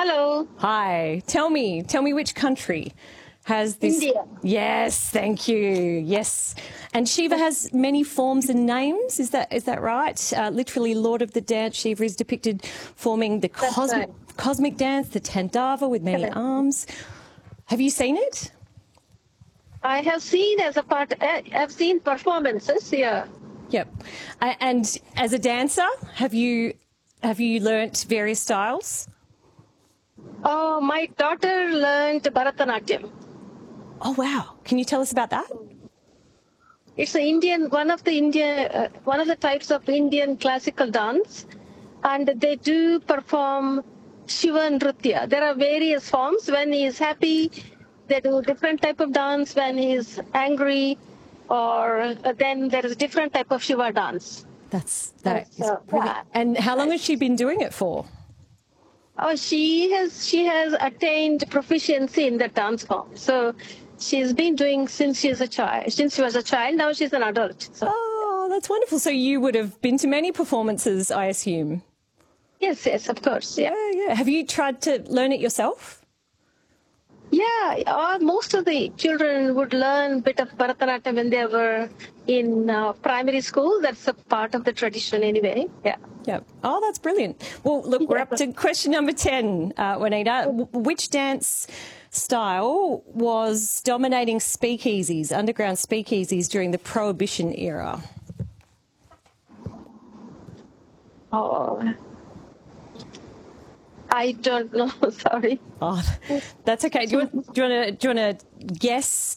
Hello. Hi. Tell me which country has this? India. Yes, thank you. Yes. And Shiva has many forms and names, is that right? Literally, Lord of the Dance, Shiva is depicted forming the cosmic dance, the Tandava with many arms. Have you seen it? I have seen I've seen performances, yeah. Yep. And as a dancer, have you learnt various styles? Oh, my daughter learned Bharatanatyam. Oh, wow. Can you tell us about that? It's one of the types of Indian classical dance, and they do perform Shiva Nritya. There are various forms. When he is happy, they do different type of dance. When he is angry, or then there is a different type of Shiva dance. That is brilliant. And how long has she been doing it for? Oh, she has attained proficiency in the dance form. So she's been doing since she was a child. Now she's an adult. So. Oh, that's wonderful. So you would have been to many performances, I assume. Yes, of course. Yeah. Have you tried to learn it yourself? Yeah, most of the children would learn a bit of Bharatanatyam when they were in primary school. That's a part of the tradition anyway. Yeah. Yep. Oh, that's brilliant. Well, look, we're up to question number 10, Juanita. Which dance style was dominating speakeasies, underground speakeasies during the Prohibition era? Oh, I don't know. Sorry. Oh, that's okay. Do you want to guess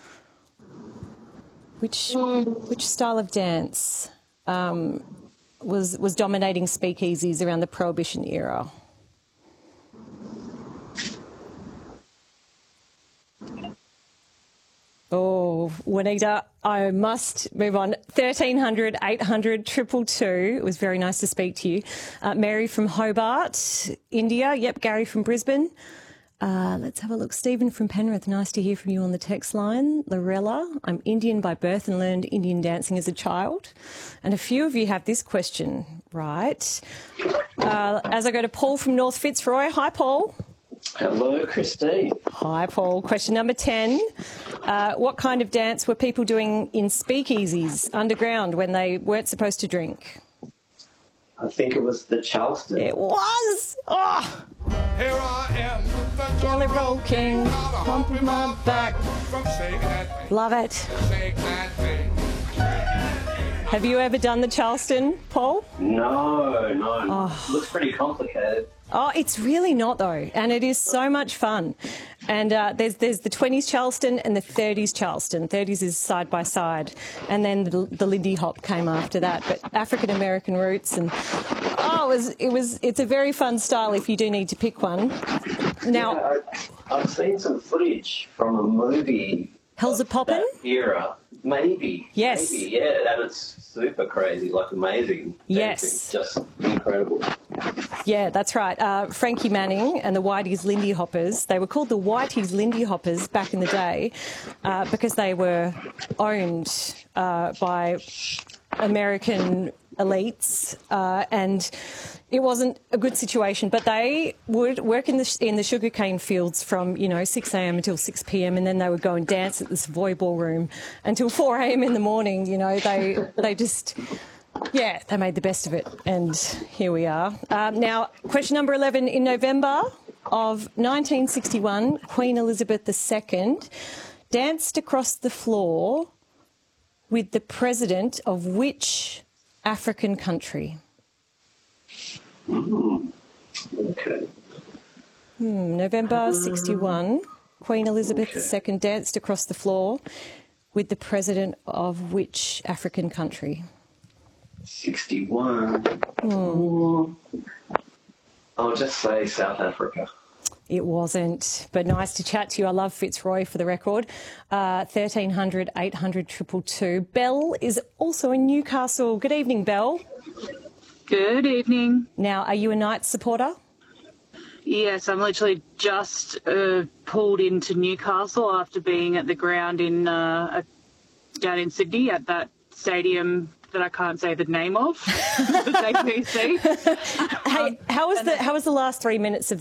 which style of dance was dominating speakeasies around the Prohibition era? Oh, Juanita, I must move on. 1300 800 222. It was very nice to speak to you. Mary from Hobart, India. Yep, Gary from Brisbane. Let's have a look. Stephen from Penrith. Nice to hear from you on the text line. Lorella, I'm Indian by birth and learned Indian dancing as a child. And a few of you have this question, right? As I go to Paul from North Fitzroy. Hi, Paul. Hello, Christine. Hi, Paul. Question number 10. What kind of dance were people doing in speakeasies underground when they weren't supposed to drink? I think it was the Charleston. It was! Oh! Here I am, the Jelly Roll King, pumping my back. Love it. Have you ever done the Charleston, Paul? No. Oh. Looks pretty complicated. Oh, it's really not, though, and it is so much fun. And there's the 20s Charleston and the 30s Charleston. 30s is side by side, and then the Lindy Hop came after that. But African American roots, and it's a very fun style if you do need to pick one. Now, I've seen some footage from a movie. Hell's a Poppin'? Era. Maybe. Yes. Maybe, yeah, and it's super crazy, like amazing. Yes. Just incredible. Yeah, that's right. Frankie Manning and the Whitey's Lindy Hoppers, they were called the Whitey's Lindy Hoppers back in the day because they were owned by American elites and it wasn't a good situation, but they would work in the sugarcane fields from 6 a.m. until 6 p.m. and then they would go and dance at the Savoy Ballroom until 4 a.m. in the morning. They just they made the best of it, and here we are. Now, question number 11. In November of 1961, Queen Elizabeth II danced across the floor with the president of which African country? Okay. November 61, Queen Elizabeth II danced across the floor with the president of which African country? 61. I'll just say South Africa. It wasn't, but nice to chat to you. I love Fitzroy for the record. 1300 800 222. Belle is also in Newcastle. Good evening, Belle. Good evening. Now, are you a Knights supporter? Yes, I'm literally just pulled into Newcastle after being at the ground down in Sydney at that stadium that I can't say the name of, the APC. Hey, how was the last 3 minutes of